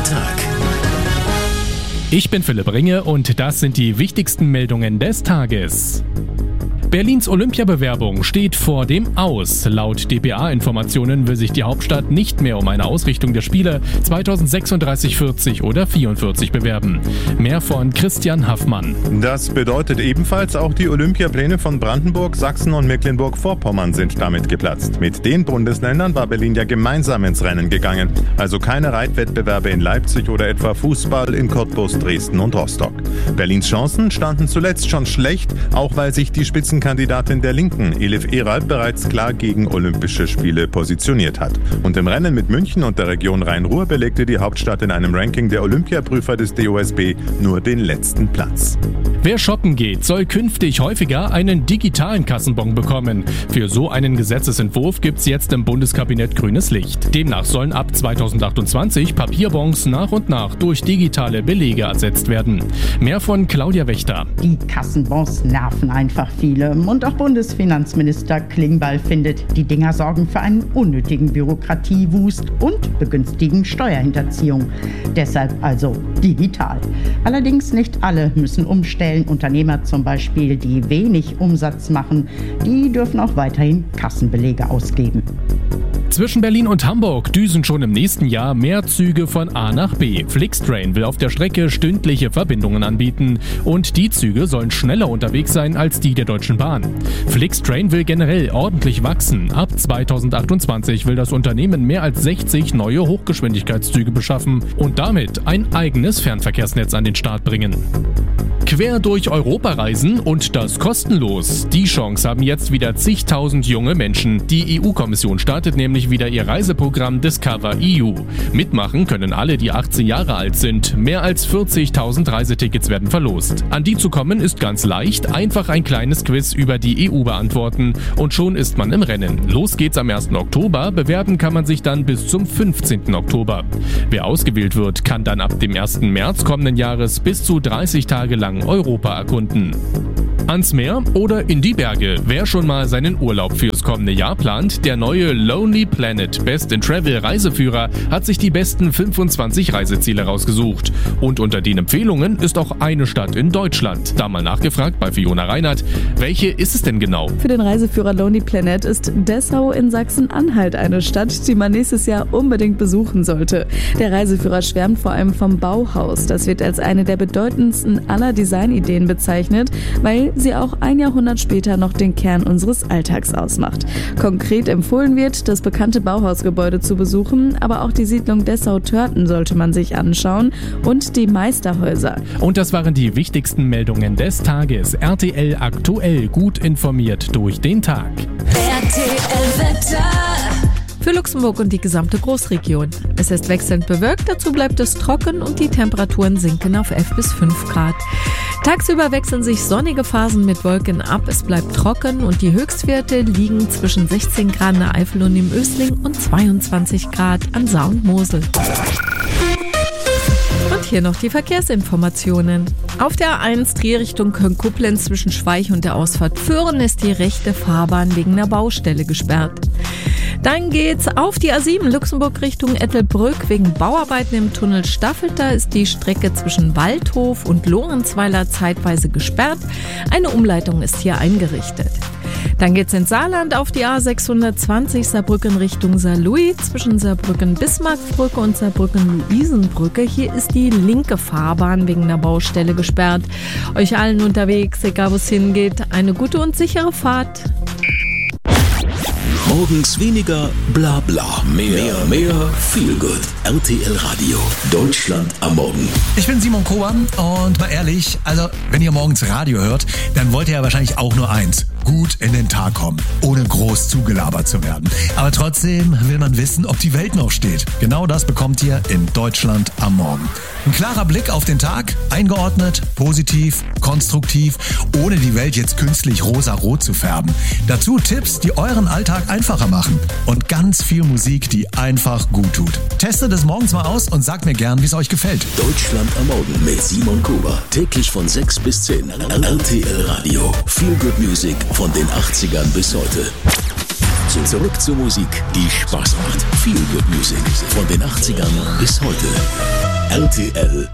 Tag. Ich bin Philipp Ringe und das sind die wichtigsten Meldungen des Tages. Berlins Olympiabewerbung steht vor dem Aus. Laut dpa-Informationen will sich die Hauptstadt nicht mehr um eine Ausrichtung der Spiele 2036, 40 oder 44 bewerben. Mehr von Christian Haffmann. Das bedeutet ebenfalls, auch die Olympiapläne von Brandenburg, Sachsen und Mecklenburg-Vorpommern sind damit geplatzt. Mit den Bundesländern war Berlin ja gemeinsam ins Rennen gegangen. Also keine Reitwettbewerbe in Leipzig oder etwa Fußball in Cottbus, Dresden und Rostock. Berlins Chancen standen zuletzt schon schlecht, auch weil sich die Spitzenkandidatin der Linken, Elif Eralp, bereits klar gegen Olympische Spiele positioniert hat. Und im Rennen mit München und der Region Rhein-Ruhr belegte die Hauptstadt in einem Ranking der Olympiaprüfer des DOSB nur den letzten Platz. Wer shoppen geht, soll künftig häufiger einen digitalen Kassenbon bekommen. Für so einen Gesetzesentwurf gibt's jetzt im Bundeskabinett grünes Licht. Demnach sollen ab 2028 Papierbons nach und nach durch digitale Belege ersetzt werden. Mehr von Claudia Wächter. Die Kassenbons nerven einfach viele. Und auch Bundesfinanzminister Klingbeil findet, die Dinger sorgen für einen unnötigen Bürokratiewust und begünstigen Steuerhinterziehung. Deshalb also digital. Allerdings nicht alle müssen umstellen. Unternehmer zum Beispiel, die wenig Umsatz machen, die dürfen auch weiterhin Kassenbelege ausgeben. Zwischen Berlin und Hamburg düsen schon im nächsten Jahr mehr Züge von A nach B. Flixtrain will auf der Strecke stündliche Verbindungen anbieten und die Züge sollen schneller unterwegs sein als die der Deutschen Bahn. Flixtrain will generell ordentlich wachsen. Ab 2028 will das Unternehmen mehr als 60 neue Hochgeschwindigkeitszüge beschaffen und damit ein eigenes Fernverkehrsnetz an den Start bringen. Quer durch Europa reisen und das kostenlos. Die Chance haben jetzt wieder zigtausend junge Menschen. Die EU-Kommission startet nämlich wieder ihr Reiseprogramm Discover EU. Mitmachen können alle, die 18 Jahre alt sind. Mehr als 40.000 Reisetickets werden verlost. An die zu kommen ist ganz leicht. Einfach ein kleines Quiz über die EU beantworten und schon ist man im Rennen. Los geht's am 1. Oktober. Bewerben kann man sich dann bis zum 15. Oktober. Wer ausgewählt wird, kann dann ab dem 1. März kommenden Jahres bis zu 30 Tage lang Europa erkunden. Ans Meer oder in die Berge. Wer schon mal seinen Urlaub fürs kommende Jahr plant, der neue Lonely Planet Best in Travel Reiseführer hat sich die besten 25 Reiseziele rausgesucht. Und unter den Empfehlungen ist auch eine Stadt in Deutschland. Da mal nachgefragt bei Fiona Reinhardt, welche ist es denn genau? Für den Reiseführer Lonely Planet ist Dessau in Sachsen-Anhalt eine Stadt, die man nächstes Jahr unbedingt besuchen sollte. Der Reiseführer schwärmt vor allem vom Bauhaus. Das wird als eine der bedeutendsten aller Designideen bezeichnet, weil sie auch ein Jahrhundert später noch den Kern unseres Alltags ausmacht. Konkret empfohlen wird, das bekannte Bauhausgebäude zu besuchen, aber auch die Siedlung Dessau-Törten sollte man sich anschauen und die Meisterhäuser. Und das waren die wichtigsten Meldungen des Tages. RTL aktuell, gut informiert durch den Tag. RTL Wetter. Für Luxemburg und die gesamte Großregion. Es ist wechselnd bewölkt, dazu bleibt es trocken und die Temperaturen sinken auf 11 bis 5 Grad. Tagsüber wechseln sich sonnige Phasen mit Wolken ab, es bleibt trocken und die Höchstwerte liegen zwischen 16 Grad in der Eifel und im Ösling und 22 Grad an Saar und Mosel. Und hier noch die Verkehrsinformationen. Auf der A1 Drehrichtung Köln-Koblenz zwischen Schweich und der Ausfahrt Föhren ist die rechte Fahrbahn wegen einer Baustelle gesperrt. Dann geht's auf die A7 Luxemburg Richtung Ettelbrück. Wegen Bauarbeiten im Tunnel Staffelt, da ist die Strecke zwischen Waldhof und Lorenzweiler zeitweise gesperrt. Eine Umleitung ist hier eingerichtet. Dann geht's ins Saarland auf die A620 Saarbrücken Richtung Saarlouis zwischen Saarbrücken-Bismarckbrücke und Saarbrücken-Luisenbrücke. Hier ist die linke Fahrbahn wegen einer Baustelle gesperrt. Euch allen unterwegs, egal wo es hingeht, eine gute und sichere Fahrt. Morgens weniger Blabla, mehr Feel Good. RTL Radio, Deutschland am Morgen. Ich bin Simon Kober und mal ehrlich, also wenn ihr morgens Radio hört, dann wollt ihr ja wahrscheinlich auch nur eins: gut in den Tag kommen, ohne groß zugelabert zu werden. Aber trotzdem will man wissen, ob die Welt noch steht. Genau das bekommt ihr in Deutschland am Morgen. Ein klarer Blick auf den Tag, eingeordnet, positiv, konstruktiv, ohne die Welt jetzt künstlich rosa-rot zu färben. Dazu Tipps, die euren Alltag einfacher machen und ganz viel Musik, die einfach gut tut. Testet es morgens mal aus und sagt mir gern, wie es euch gefällt. Deutschland am Morgen mit Simon Kober. Täglich von 6 bis 10. RTL Radio. Feel Good Music von den 80ern bis heute. Zurück zur Musik, die Spaß macht. Feel Good Music von den 80ern bis heute. RTL